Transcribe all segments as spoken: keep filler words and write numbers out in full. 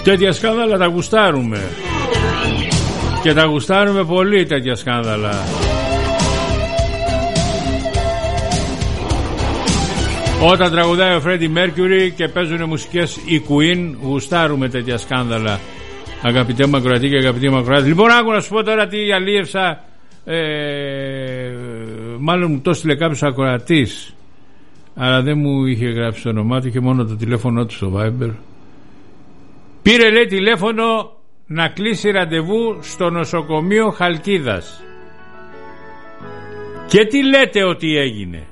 Τέτοια σκάνδαλα τα γουστάρουμε. Και τα γουστάρουμε πολύ τέτοια σκάνδαλα. Όταν τραγουδάει ο Φρέντι Μέρκιουρι και παίζουν μουσικές η Queen, γουστάρουμε τέτοια σκάνδαλα. Αγαπητέ μου ακροατή και αγαπητή μου ακροατή. Λοιπόν, άκου να σου πω τώρα τι αλίευσα. Ε, μάλλον μου το έστειλε κάποιος ακροατής, αλλά δεν μου είχε γράψει το όνομά του, είχε μόνο το τηλέφωνο του στο Viber. Πήρε, λέει, τηλέφωνο να κλείσει ραντεβού στο νοσοκομείο Χαλκίδας. Και τι λέτε ότι έγινε?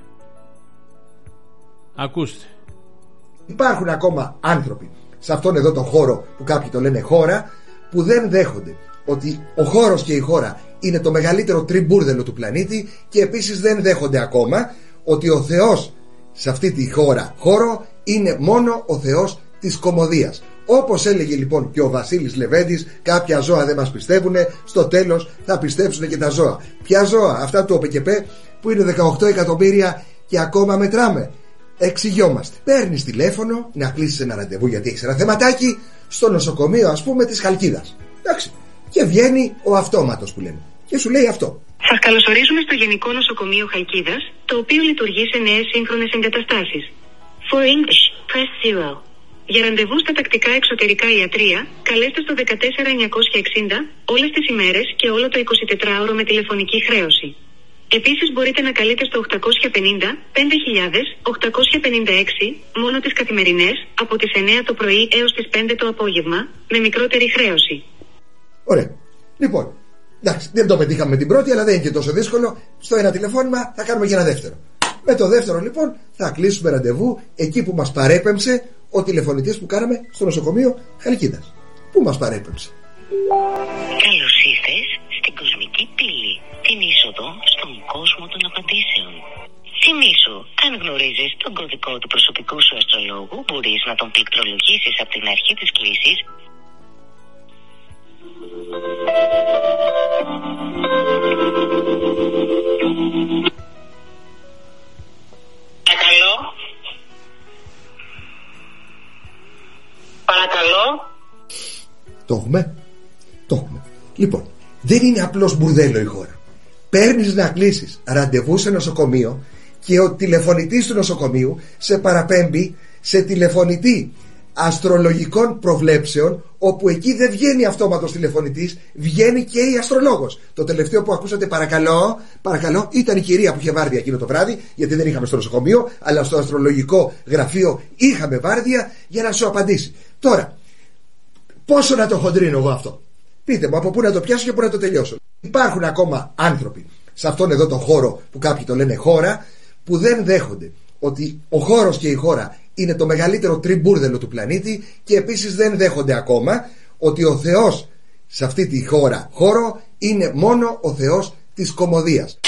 Ακούστε. Υπάρχουν ακόμα άνθρωποι σε αυτόν εδώ τον χώρο που κάποιοι το λένε χώρα, που δεν δέχονται ότι ο χώρος και η χώρα είναι το μεγαλύτερο τριμπούρδελο του πλανήτη, και επίσης δεν δέχονται ακόμα ότι ο Θεός σε αυτή τη χώρα χώρο είναι μόνο ο Θεός της κωμωδίας. Όπως έλεγε λοιπόν και ο Βασίλης Λεβέντης, κάποια ζώα δεν μας πιστεύουν, στο τέλος θα πιστέψουν και τα ζώα. Ποια ζώα? Αυτά του ΟΠΕΚΕΠΕ που είναι δεκαοκτώ εκατομμύρια και ακόμα μετράμε. Εξηγιόμαστε. Παίρνεις τηλέφωνο να κλείσεις ένα ραντεβού γιατί έχεις ένα θεματάκι στο νοσοκομείο, ας πούμε, της Χαλκίδας. Εντάξει. Και βγαίνει ο αυτόματος που λένε και σου λέει αυτό. Σας καλωσορίζουμε στο Γενικό Νοσοκομείο Χαλκίδας, το οποίο λειτουργεί σε νέες σύγχρονες εγκαταστάσεις. For English, press zero. Για ραντεβού στα τακτικά εξωτερικά ιατρεία, καλέστε στο δεκατέσσερα εννιακόσια εξήντα όλες τις ημέρες και όλο το εικοσιτετράωρο με τηλεφωνική χρέωση. Επίσης μπορείτε να καλείτε στο οκτακόσια πενήντα πέντε χιλιάδες οκτακόσια πενήντα έξι μόνο τις καθημερινές από τις εννιά το πρωί έως τις πέντε το απόγευμα με μικρότερη χρέωση. Ωραία. Λοιπόν, εντάξει, δεν το πετύχαμε με την πρώτη, αλλά δεν είναι και τόσο δύσκολο. Στο ένα τηλεφώνημα θα κάνουμε και ένα δεύτερο. Με το δεύτερο λοιπόν θα κλείσουμε ραντεβού εκεί που μας παρέπεμψε ο τηλεφωνητής που κάναμε στο νοσοκομείο Χαλκίδας. Πού μας παρέπεμψε? Καλώς ήρθες στην κοσμική πύλη, την είσοδο στον κόσμο των απαντήσεων. Θυμήσου, αν γνωρίζεις τον κωδικό του προσωπικού σου αστρολόγου, μπορείς να τον πληκτρολογήσεις από την αρχή της κλήσης. Παρακαλώ. Παρακαλώ. Το έχουμε. Το έχουμε. Λοιπόν, δεν είναι απλώς μπουρδέλο η χώρα. Παίρνεις να κλείσεις ραντεβού σε νοσοκομείο και ο τηλεφωνητής του νοσοκομείου σε παραπέμπει σε τηλεφωνητή αστρολογικών προβλέψεων, όπου εκεί δεν βγαίνει αυτόματος τηλεφωνητής, βγαίνει και η αστρολόγος. Το τελευταίο που ακούσατε, παρακαλώ, παρακαλώ, ήταν η κυρία που είχε βάρδια εκείνο το βράδυ, γιατί δεν είχαμε στο νοσοκομείο, αλλά στο αστρολογικό γραφείο είχαμε βάρδια για να σου απαντήσει. Τώρα, πόσο να το χοντρίνω εγώ αυτό? Πείτε μου από πού να το πιάσω και πού να το τελειώσω. Υπάρχουν ακόμα άνθρωποι σε αυτόν εδώ τον χώρο που κάποιοι το λένε χώρα, που δεν δέχονται ότι ο χώρος και η χώρα είναι το μεγαλύτερο τριμπούρδελο του πλανήτη, και επίσης δεν δέχονται ακόμα ότι ο Θεός σε αυτή τη χώρα χώρο είναι μόνο ο Θεός της κωμωδίας.